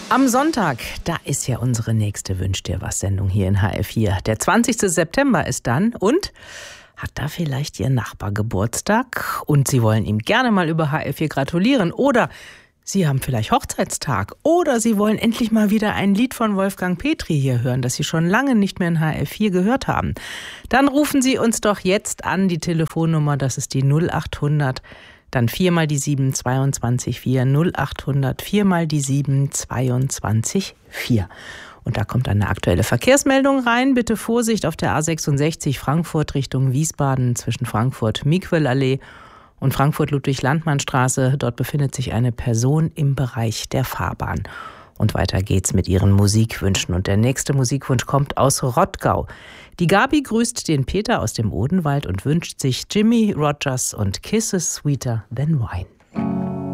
Am Sonntag, da ist ja unsere nächste Wünsch dir was Sendung hier in HR4. Der 20. September ist dann und hat da vielleicht Ihr Nachbar Geburtstag und Sie wollen ihm gerne mal über HR4 gratulieren oder Sie haben vielleicht Hochzeitstag oder Sie wollen endlich mal wieder ein Lied von Wolfgang Petri hier hören, das Sie schon lange nicht mehr in HR4 gehört haben. Dann rufen Sie uns doch jetzt an, die Telefonnummer, das ist die 0800, dann 4 mal die 7, 22 4, 0800, 4 mal die 7, 22 4. Und da kommt eine aktuelle Verkehrsmeldung rein. Bitte Vorsicht auf der A66 Frankfurt Richtung Wiesbaden zwischen Frankfurt-Miquel-Allee und Frankfurt-Ludwig-Landmann-Straße. Dort befindet sich eine Person im Bereich der Fahrbahn. Und weiter geht's mit Ihren Musikwünschen. Und der nächste Musikwunsch kommt aus Rottgau. Die Gabi grüßt den Peter aus dem Odenwald und wünscht sich Jimmy Rogers und Kisses Sweeter Than Wine.